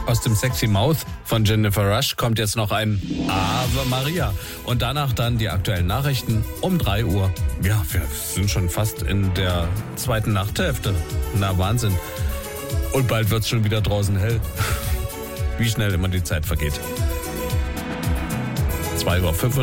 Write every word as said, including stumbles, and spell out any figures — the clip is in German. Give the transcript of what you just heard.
Aus dem Sexy Mouth von Jennifer Rush kommt jetzt noch ein Ave Maria. Und danach dann die aktuellen Nachrichten um drei Uhr. Ja, wir sind schon fast in der zweiten Nachthälfte. Na, Wahnsinn. Und bald wird's schon wieder draußen hell. Wie schnell immer die Zeit vergeht. zwei Uhr fünfundvierzig